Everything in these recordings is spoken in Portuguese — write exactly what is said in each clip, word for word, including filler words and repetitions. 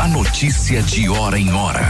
A notícia de hora em hora.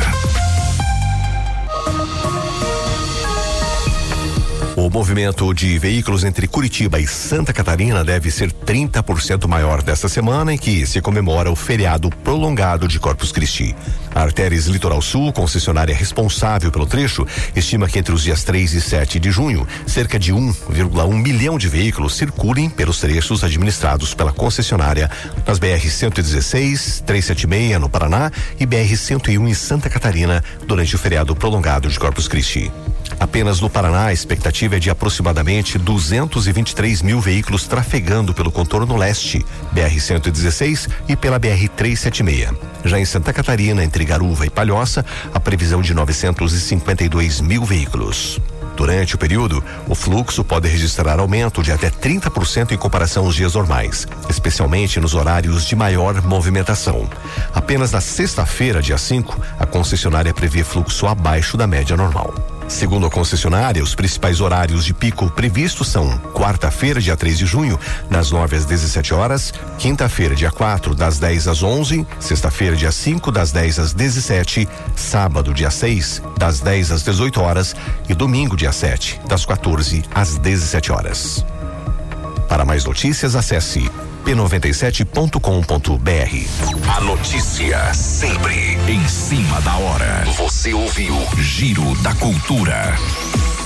O movimento de veículos entre Curitiba e Santa Catarina deve ser trinta por cento maior desta semana, em que se comemora o feriado prolongado de Corpus Christi. A Arteres Litoral Sul, concessionária responsável pelo trecho, estima que entre os dias três e sete de junho, cerca de um vírgula um milhão de veículos circulem pelos trechos administrados pela concessionária nas B R cento e dezesseis, trezentos e setenta e seis no Paraná e B R cento e um em Santa Catarina durante o feriado prolongado de Corpus Christi. Apenas no Paraná, a expectativa é de aproximadamente duzentos e vinte e três mil veículos trafegando pelo contorno leste, B R cento e dezesseis e pela B R trezentos e setenta e seis. Já em Santa Catarina, entre Garuva e Palhoça, a previsão de novecentos e cinquenta e dois mil veículos. Durante o período, o fluxo pode registrar aumento de até trinta por cento em comparação aos dias normais, especialmente nos horários de maior movimentação. Apenas na sexta-feira, dia cinco, a concessionária prevê fluxo abaixo da média normal. Segundo a concessionária, os principais horários de pico previstos são quarta-feira, dia três de junho, das nove às dezessete horas, quinta-feira, dia quatro, das dez às onze, sexta-feira, dia cinco, das dez às dezessete, sábado, dia seis, das dez às dezoito horas e domingo, dia sete, das quatorze às dezessete horas. Para mais notícias, acesse p noventa e sete ponto com ponto b r. A notícia sempre em cima da hora. Você ouviu Giro da Cultura.